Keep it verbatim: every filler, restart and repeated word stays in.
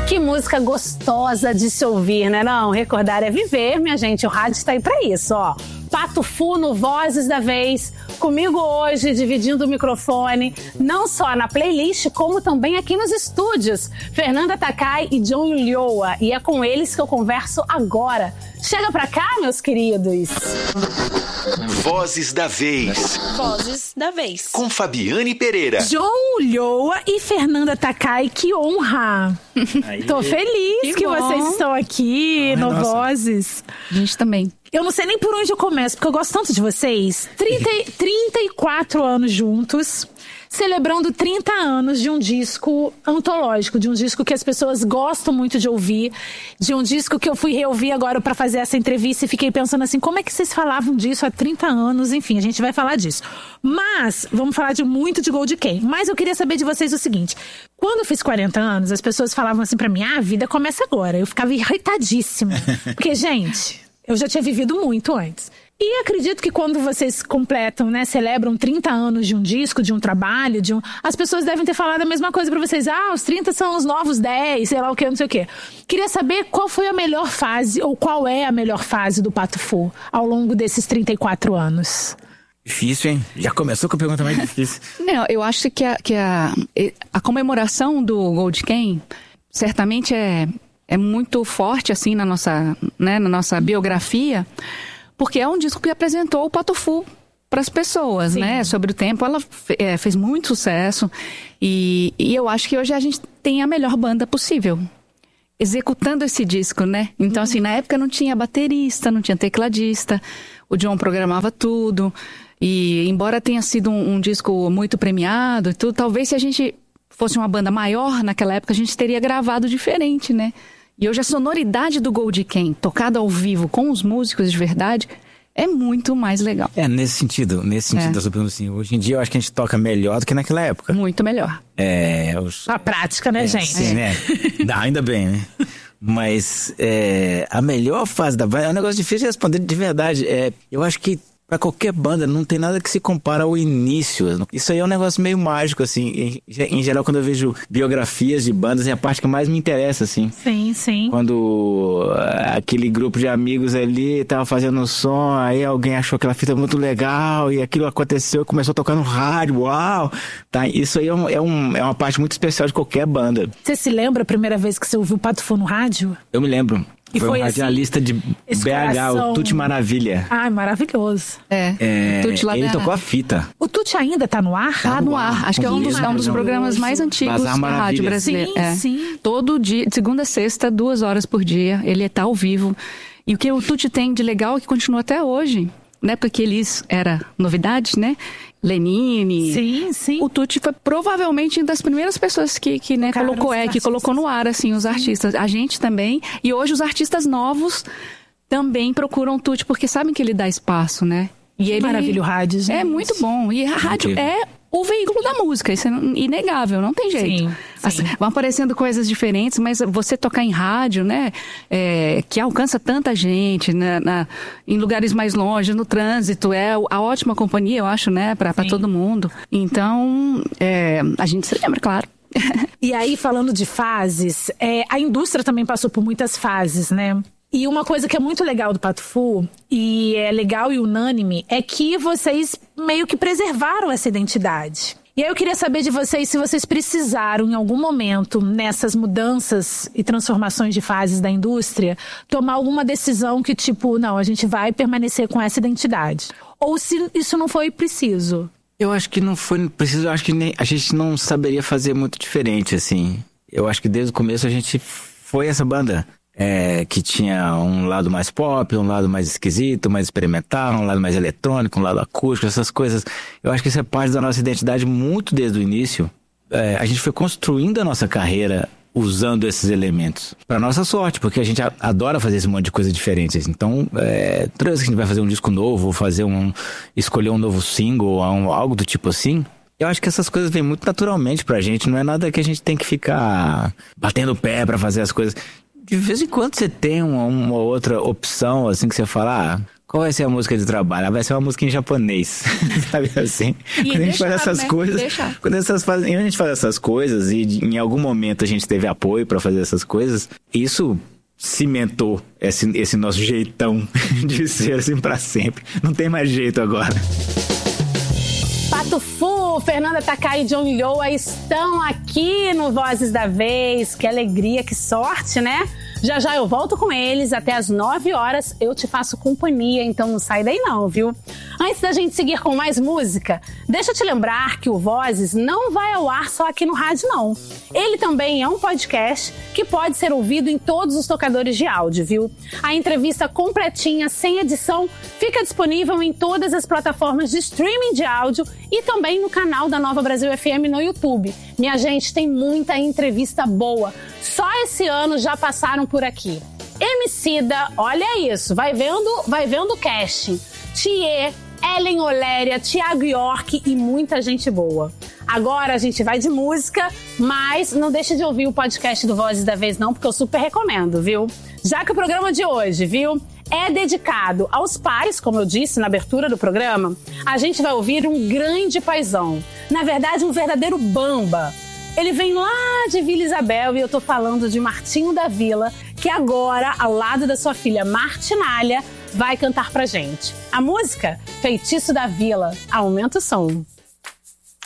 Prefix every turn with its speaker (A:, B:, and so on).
A: Que música gostosa de se ouvir, né? Não, recordar é viver, minha gente. O rádio está aí pra isso, ó. Pato Fu no Vozes da Vez. Comigo hoje, dividindo o microfone, não só na playlist, como também aqui nos estúdios. Fernanda Takai e John Ulloa. E é com eles que eu converso agora. Chega pra cá, meus queridos.
B: Vozes da Vez.
C: Vozes da Vez.
B: Com Fabiane Pereira.
A: John Ulloa e Fernanda Takai, que honra. Aí. Tô feliz que, que vocês estão aqui Ai, no nossa. Vozes.
C: A gente também.
A: Eu não sei nem por onde eu começo, porque eu gosto tanto de vocês. trinta, trinta e quatro anos juntos, celebrando trinta anos de um disco antológico, de um disco que as pessoas gostam muito de ouvir, de um disco que eu fui reouvir agora pra fazer essa entrevista e fiquei pensando assim, como é que vocês falavam disso há trinta anos? Enfim, a gente vai falar disso. Mas, vamos falar de muito de Gold Kayn. Mas eu queria saber de vocês o seguinte, quando eu fiz quarenta anos, as pessoas falavam assim pra mim, ah, a vida começa agora. Eu ficava irritadíssima. Porque, gente... eu já tinha vivido muito antes. E acredito que quando vocês completam, né, celebram trinta anos de um disco, de um trabalho, de um... as pessoas devem ter falado a mesma coisa pra vocês. Ah, os trinta são os novos dez, sei lá o que, não sei o quê. Queria saber qual foi a melhor fase, ou qual é a melhor fase do Pato Fu ao longo desses trinta e quatro anos.
D: Difícil, hein? Já começou com a pergunta mais difícil.
C: Não, eu acho que a, que a, a comemoração do Gold Kayn certamente é... é muito forte, assim, na nossa, né, na nossa biografia, porque é um disco que apresentou o Pato Fu para as pessoas, Sim. né? Sobre o tempo, ela é, fez muito sucesso e, e eu acho que hoje a gente tem a melhor banda possível executando esse disco, né? Então, uhum. assim, na época não tinha baterista, não tinha tecladista, o John programava tudo e, embora tenha sido um, um disco muito premiado e tudo, talvez se a gente fosse uma banda maior naquela época, a gente teria gravado diferente, né? E hoje a sonoridade do Gold Kayn, tocada ao vivo com os músicos de verdade, é muito mais legal.
D: É, nesse sentido, nesse sentido é. da sua pergunta, assim, hoje em dia eu acho que a gente toca melhor do que naquela época.
C: Muito melhor.
D: É... Os...
A: A prática, né,
D: é,
A: gente?
D: Sim, é. né? Dá, ainda bem, né? Mas é, a melhor fase da banda é um negócio difícil de responder de verdade. É, eu acho que pra qualquer banda, não tem nada que se compara ao início. Isso aí é um negócio meio mágico, assim. Em, em geral, quando eu vejo biografias de bandas, é a parte que mais me interessa, assim.
A: Sim, sim.
D: Quando uh, aquele grupo de amigos ali tava fazendo um som, aí alguém achou aquela fita muito legal, e aquilo aconteceu, começou a tocar no rádio, uau! Tá, isso aí é, um, é, um, é uma parte muito especial de qualquer banda.
A: Você se lembra a primeira vez que você ouviu o Pato Fu no rádio?
D: Eu me lembro.
A: E
D: foi,
A: foi
D: um radialista
A: assim,
D: de B H,
A: coração...
D: o Tuti Maravilha.
A: Ai, maravilhoso.
C: É,
D: é
C: o Tuti lá
D: ele
C: da...
D: tocou a fita.
A: O Tuti ainda tá no ar?
C: Tá no ar. Acho que é um dos, é um dos programas mais antigos da rádio brasileira.
A: Sim,
C: é.
A: sim.
C: Todo dia, de segunda a sexta, duas horas por dia, ele tá ao vivo. E o que o Tuti tem de legal é que continua até hoje. Na época que eles era novidade, né? Lenine.
A: Sim, sim.
C: O Tuti foi provavelmente uma das primeiras pessoas que, que né, colocou, é, que colocou no ar, assim, os artistas. A gente também. E hoje os artistas novos também procuram o Tuti, porque sabem que ele dá espaço, né? E ele
A: maravilha o rádio, gente.
C: É muito bom. E a rádio okay. é o veículo da música, isso é inegável, não tem jeito.
A: Sim,
C: assim,
A: sim.
C: Vão aparecendo coisas diferentes, mas você tocar em rádio, né, é, que alcança tanta gente, né, na, em lugares mais longe, no trânsito, é a ótima companhia, eu acho, né, pra, pra todo mundo. Então, é, a gente se lembra, claro.
A: E aí, falando de fases, é, a indústria também passou por muitas fases, né? E uma coisa que é muito legal do Pato Fu, e é legal e unânime, é que vocês meio que preservaram essa identidade. E aí eu queria saber de vocês se vocês precisaram, em algum momento, nessas mudanças e transformações de fases da indústria, tomar alguma decisão que, tipo, não, a gente vai permanecer com essa identidade. Ou se isso não foi preciso.
D: Eu acho que não foi preciso, eu acho que nem, a gente não saberia fazer muito diferente, assim. Eu acho que desde o começo a gente foi essa banda. É, que tinha um lado mais pop, um lado mais esquisito, mais experimental, um lado mais eletrônico, um lado acústico, essas coisas. Eu acho que isso é parte da nossa identidade muito desde o início. É, a gente foi construindo a nossa carreira usando esses elementos. Pra nossa sorte, porque a gente adora fazer esse monte de coisa diferente. Então, é, toda vez que a gente vai fazer um disco novo, ou fazer um, escolher um novo single, um, algo do tipo assim, eu acho que essas coisas vêm muito naturalmente pra gente. Não é nada que a gente tem que ficar batendo o pé pra fazer as coisas. De vez em quando você tem uma, uma outra opção, assim, que você fala, ah, qual vai ser a música de trabalho? Vai ser uma música em japonês, sabe assim?
C: E
D: quando a gente faz essas
C: né?
D: coisas,
C: Deixa.
D: quando essas faz, a gente faz essas coisas e em algum momento a gente teve apoio pra fazer essas coisas, isso cimentou esse, esse nosso jeitão de ser assim pra sempre. Não tem mais jeito agora.
A: Pato Fu, Fernanda Takai e John Lhoa estão aqui no Vozes da Vez. Que alegria, que sorte, né? Já já eu volto com eles, até às nove horas eu te faço companhia, então não sai daí não, viu? Antes da gente seguir com mais música, deixa eu te lembrar que o Vozes não vai ao ar só aqui no rádio não. Ele também é um podcast que pode ser ouvido em todos os tocadores de áudio, viu? A entrevista completinha, sem edição, fica disponível em todas as plataformas de streaming de áudio e também no canal da Nova Brasil F M no YouTube. Minha gente, tem muita entrevista boa. Só esse ano já passaram por aqui. Emicida, olha isso, vai vendo, vai vendo o casting. Thier, Ellen Oléria, Thiago York e muita gente boa. Agora a gente vai de música, mas não deixe de ouvir o podcast do Vozes da Vez não, porque eu super recomendo, viu? Já que o programa de hoje, viu, é dedicado aos pais, como eu disse na abertura do programa, a gente vai ouvir um grande paizão. Na verdade, um verdadeiro bamba. Ele vem lá de Vila Isabel e eu tô falando de Martinho da Vila, que agora, ao lado da sua filha Martinalha, vai cantar pra gente. A música, Feitiço da Vila. Aumenta o som.